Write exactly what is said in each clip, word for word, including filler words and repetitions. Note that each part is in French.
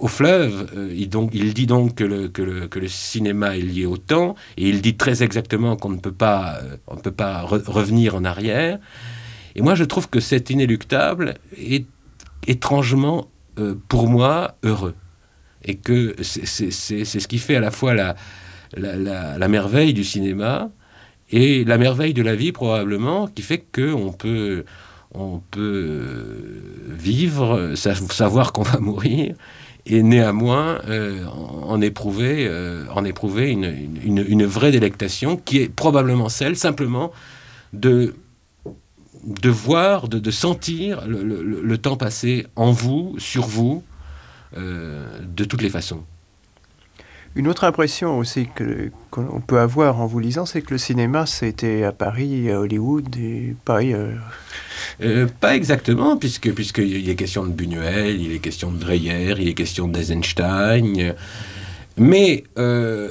au fleuve. Euh, il, donc, il dit donc que le, que, le, que le cinéma est lié au temps, et il dit très exactement qu'on ne peut pas, euh, on ne peut pas re- revenir en arrière. Et moi, je trouve que cet inéluctable est étrangement, euh, pour moi, heureux. Et que c'est, c'est, c'est, c'est ce qui fait à la fois la, la, la, la merveille du cinéma et la merveille de la vie, probablement, qui fait qu'on peut, on peut vivre, savoir qu'on va mourir, et néanmoins euh, en éprouver, euh, en éprouver une, une, une vraie délectation, qui est probablement celle, simplement, de... de voir, de, de sentir le, le, le temps passer en vous, sur vous, euh, de toutes les façons. Une autre impression aussi que, qu'on peut avoir en vous lisant, c'est que le cinéma, c'était à Paris, à Hollywood, et pas ailleurs. Euh, pas exactement, puisque, puisqu'il est question de Buñuel, il est question de Dreyer, il est question d'Eisenstein, mais... Euh,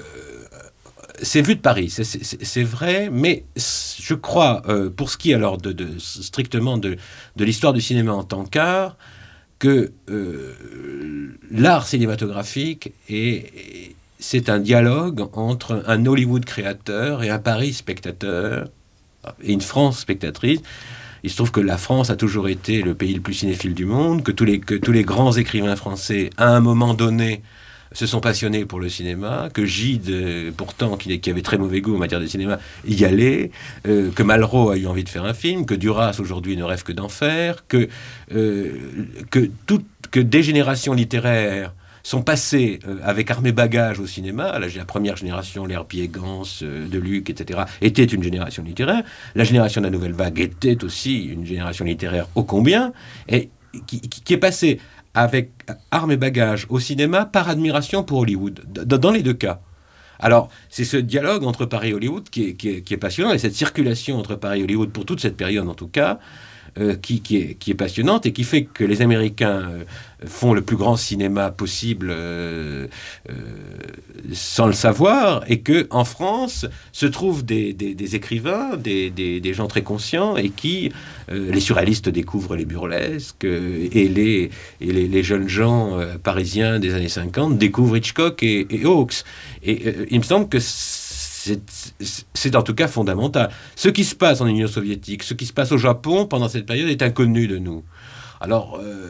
c'est vu de Paris, c'est, c'est, c'est vrai, mais je crois, euh, pour ce qui est alors de, de, strictement de, de l'histoire du cinéma en tant qu'art, que euh, l'art cinématographique est, c'est un dialogue entre un Hollywood créateur et un Paris spectateur, et une France spectatrice. Il se trouve que la France a toujours été le pays le plus cinéphile du monde, que tous les, que tous les grands écrivains français, à un moment donné, se sont passionnés pour le cinéma, que Gide, pourtant, qui, qui avait très mauvais goût en matière de cinéma, y allait, euh, que Malraux a eu envie de faire un film, que Duras, aujourd'hui, ne rêve que d'en faire, que, euh, que, tout, que des générations littéraires sont passées euh, avec armes et bagages au cinéma. La, la première génération, l'Herbier, Gans, euh, Deluc, et cetera, était une génération littéraire. La génération de la Nouvelle Vague était aussi une génération littéraire ô combien, et qui, qui, qui est passée avec armes et bagages au cinéma par admiration pour Hollywood, dans les deux cas. Alors, c'est ce dialogue entre Paris et Hollywood qui est, qui est, qui est passionnant, et cette circulation entre Paris et Hollywood, pour toute cette période en tout cas, euh, qui, qui, est, qui est passionnante, et qui fait que les Américains euh, font le plus grand cinéma possible euh, euh, sans le savoir, et qu'en France se trouvent des, des, des écrivains, des, des, des gens très conscients, et qui, euh, les surréalistes découvrent les burlesques, euh, et, les, et les, les jeunes gens euh, parisiens des années cinquante découvrent Hitchcock et, et Hawks. Et euh, il me semble que c'est, c'est en tout cas fondamental. Ce qui se passe en Union soviétique, ce qui se passe au Japon pendant cette période est inconnu de nous. Alors, euh,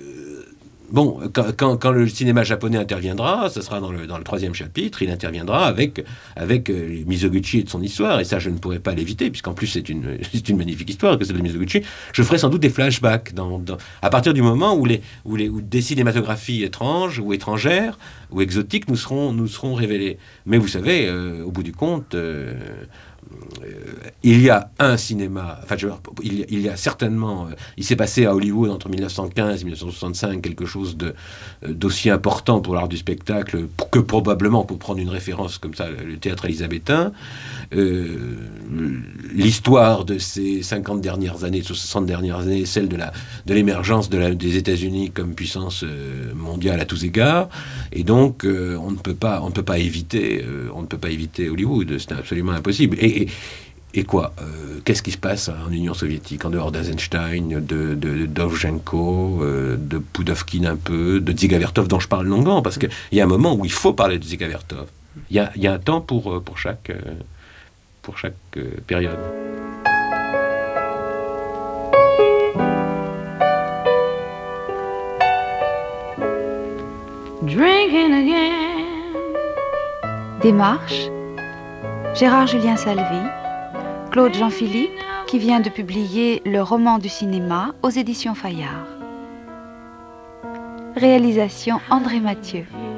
bon, quand, quand, quand le cinéma japonais interviendra, ce sera dans le, dans le troisième chapitre, il interviendra avec, avec euh, Mizoguchi et de son histoire, et ça je ne pourrais pas l'éviter, puisqu'en plus c'est une, c'est une magnifique histoire que celle de Mizoguchi. Je ferai sans doute des flashbacks dans, dans, à partir du moment où, les, où, les, où des cinématographies étranges ou étrangères ou exotiques nous seront, nous seront révélées. Mais vous savez, euh, au bout du compte... Euh, Euh, il y a un cinéma, enfin, je, il, y a, il y a certainement, euh, il s'est passé à Hollywood entre dix-neuf cent quinze et dix-neuf cent soixante-cinq quelque chose de, euh, d'aussi important pour l'art du spectacle que probablement, pour prendre une référence comme ça, le théâtre élisabétain. Euh, l'histoire de ces cinquante dernières années, soixante dernières années, celle de, la, de l'émergence de la, des États-Unis comme puissance euh, mondiale à tous égards, et donc euh, on ne peut pas, on ne peut pas éviter, euh, on ne peut pas éviter Hollywood, c'est absolument impossible. Et, et, et quoi euh, Qu'est-ce qui se passe en Union soviétique, en dehors d'Eisenstein, de, de, de Dovzhenko, euh, de Poudovkine un peu, de Dziga-Vertov dont je parle longuement, parce qu'il y a un moment où il faut parler de Dziga-Vertov. Il y a, il y a un temps pour, pour chaque, euh, pour chaque euh, période. Drinking again. Démarche, Gérard Julien Salvi, Claude Jean-Philippe, qui vient de publier Le roman du cinéma aux éditions Fayard. Réalisation André Mathieu.